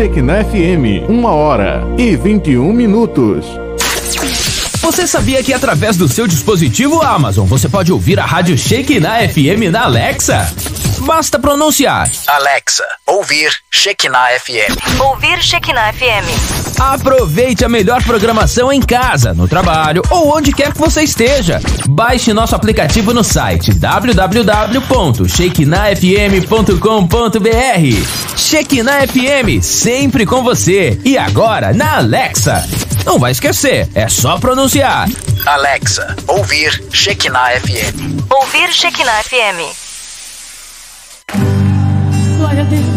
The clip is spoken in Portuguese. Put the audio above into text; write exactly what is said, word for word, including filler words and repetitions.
Shekinah F M, uma hora e vinte e um minutos. Você sabia que através do seu dispositivo Amazon você pode ouvir a rádio Shekinah F M na Alexa? Basta pronunciar: Alexa, ouvir Shekinah F M. Ouvir Shekinah F M. Aproveite a melhor programação em casa, no trabalho ou onde quer que você esteja. Baixe nosso aplicativo no site w w w ponto shekinah f m ponto com ponto b r. Shekinah F M, sempre com você. E agora na Alexa. Não vai esquecer, é só pronunciar: Alexa, ouvir Shekinah F M. Ouvir Shekinah F M. Glória a Deus.